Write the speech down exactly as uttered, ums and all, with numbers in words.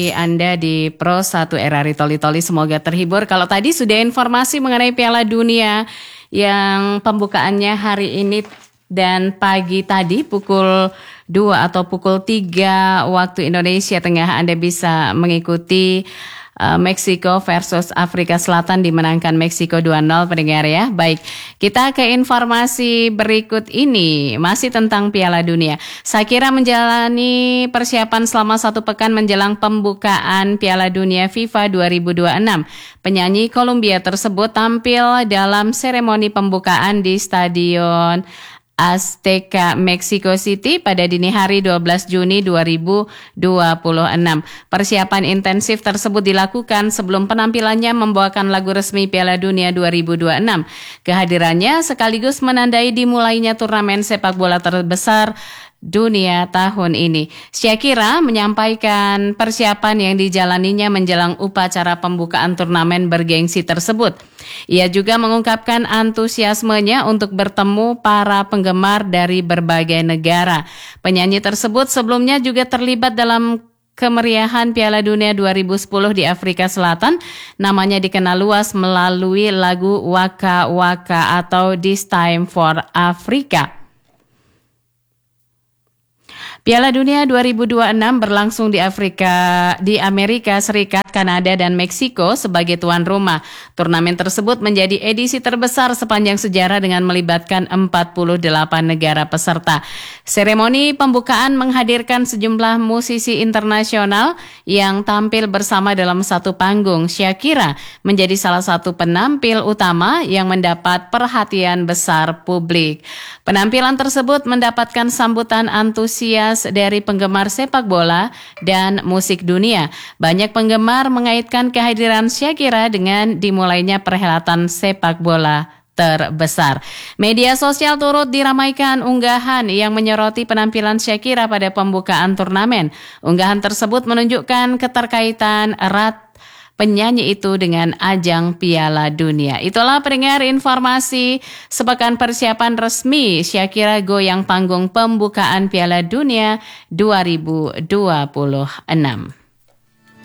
Anda di Pro satu R R I Toli Toli, semoga terhibur. Kalau tadi sudah informasi mengenai Piala Dunia yang pembukaannya hari ini dan pagi tadi pukul dua atau pukul tiga waktu Indonesia Tengah, Anda bisa mengikuti uh, Meksiko versus Afrika Selatan, dimenangkan Meksiko dua nol, pendengar ya. Baik, kita ke informasi berikut ini, masih tentang Piala Dunia. Shakira menjalani persiapan selama satu pekan menjelang pembukaan Piala Dunia FIFA dua ribu dua puluh enam. Penyanyi Kolombia tersebut tampil dalam seremoni pembukaan di Stadion Azteca, Mexico City pada dini hari dua belas Juni dua ribu dua puluh enam. Persiapan intensif tersebut dilakukan sebelum penampilannya membawakan lagu resmi Piala Dunia dua ribu dua puluh enam. Kehadirannya sekaligus menandai dimulainya turnamen sepak bola terbesar dunia tahun ini. Shakira menyampaikan persiapan yang dijalaninya menjelang upacara pembukaan turnamen bergengsi tersebut. Ia juga mengungkapkan antusiasmenya untuk bertemu para penggemar dari berbagai negara. Penyanyi tersebut sebelumnya juga terlibat dalam kemeriahan Piala Dunia dua ribu sepuluh di Afrika Selatan. Namanya dikenal luas melalui lagu Waka Waka atau This Time for Africa. Piala Dunia dua ribu dua puluh enam berlangsung di Afrika, di Amerika Serikat, Kanada, dan Meksiko sebagai tuan rumah. Turnamen tersebut menjadi edisi terbesar sepanjang sejarah dengan melibatkan empat puluh delapan negara peserta. Seremoni pembukaan menghadirkan sejumlah musisi internasional yang tampil bersama dalam satu panggung. Shakira menjadi salah satu penampil utama yang mendapat perhatian besar publik. Penampilan tersebut mendapatkan sambutan antusias dari penggemar sepak bola dan musik dunia. Banyak penggemar mengaitkan kehadiran Shakira dengan dimulainya perhelatan sepak bola terbesar. Media sosial turut diramaikan unggahan yang menyoroti penampilan Shakira pada pembukaan turnamen. Unggahan tersebut menunjukkan keterkaitan erat penyanyi itu dengan ajang Piala Dunia. Itulah pendengar informasi sepekan persiapan resmi Shakira goyang panggung pembukaan Piala Dunia dua ribu dua puluh enam.